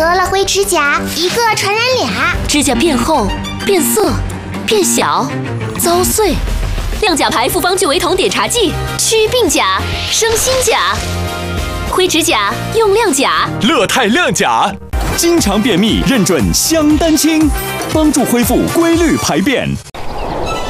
得了灰指甲，一个传染俩。 指甲变厚、变色、变小、遭碎。亮甲牌复方聚维酮碘茶剂，祛病甲，生新甲。灰指甲用亮甲， 乐泰亮甲，经常便秘认准香丹清，帮助恢复规律排便。